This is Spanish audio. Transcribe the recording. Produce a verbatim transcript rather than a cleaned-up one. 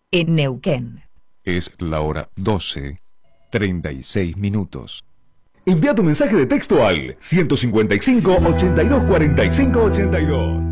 en Neuquén. Es la hora doce, treinta y seis minutos. Envía tu mensaje de texto al ciento cincuenta y cinco, ochenta y dos, cuarenta y cinco, ochenta y dos.